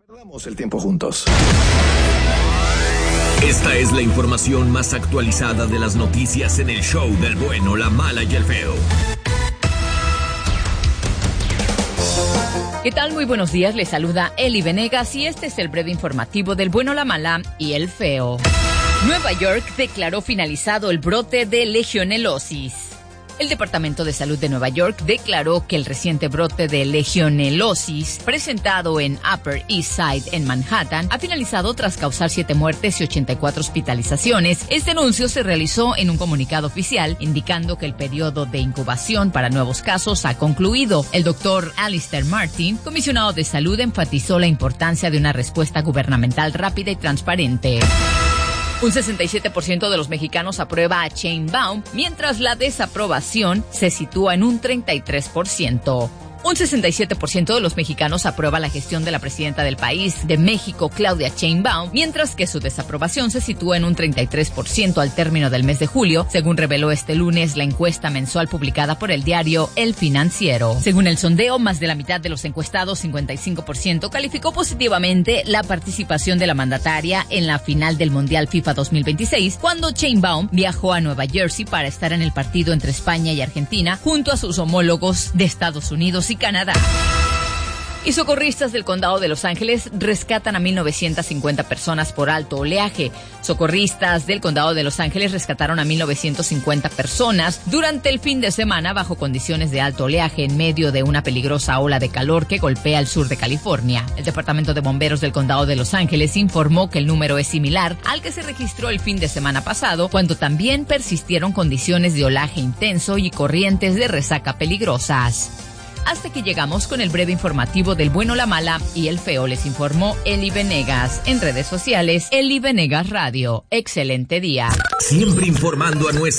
Damos el tiempo juntos. Esta es la información más actualizada de las noticias en el show del bueno, la mala y el feo. ¿Qué tal? Muy buenos días, les saluda Eli Venegas y este es el breve informativo del bueno, la mala y el feo. Nueva York declaró finalizado el brote de legionelosis. El Departamento de Salud de Nueva York declaró que el reciente brote de legionelosis presentado en Upper East Side en Manhattan ha finalizado tras causar 7 muertes y 84 hospitalizaciones. Este anuncio se realizó en un comunicado oficial indicando que el periodo de incubación para nuevos casos ha concluido. El doctor Alistair Martin, comisionado de salud, enfatizó la importancia de una respuesta gubernamental rápida y transparente. Un 67% de los mexicanos aprueba a Sheinbaum, mientras la desaprobación se sitúa en un 33%. Un 67% de los mexicanos aprueba la gestión de la presidenta del país de México, Claudia Sheinbaum, mientras que su desaprobación se sitúa en un 33% al término del mes de julio, según reveló este lunes la encuesta mensual publicada por el diario El Financiero. Según el sondeo, más de la mitad de los encuestados, 55%, calificó positivamente la participación de la mandataria en la final del Mundial FIFA 2026, cuando Sheinbaum viajó a Nueva Jersey para estar en el partido entre España y Argentina, junto a sus homólogos de Estados Unidos y Canadá. Y socorristas del condado de Los Ángeles rescatan a 1,950 personas por alto oleaje. Socorristas del condado de Los Ángeles rescataron a 1,950 personas durante el fin de semana bajo condiciones de alto oleaje en medio de una peligrosa ola de calor que golpea el sur de California. El Departamento de Bomberos del condado de Los Ángeles informó que el número es similar al que se registró el fin de semana pasado, cuando también persistieron condiciones de olaje intenso y corrientes de resaca peligrosas. Hasta que llegamos con el breve informativo del bueno, la mala y el feo. Les informó Eli Venegas. En redes sociales, Eli Venegas Radio. Excelente día. Siempre informando a nuestra